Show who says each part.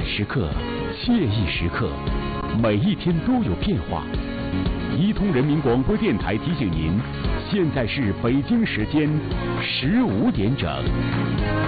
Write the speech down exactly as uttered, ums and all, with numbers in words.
Speaker 1: 时刻、惬意时刻，每一天都有变化。伊通人民广播电台提醒您，现在是北京时间十五点整。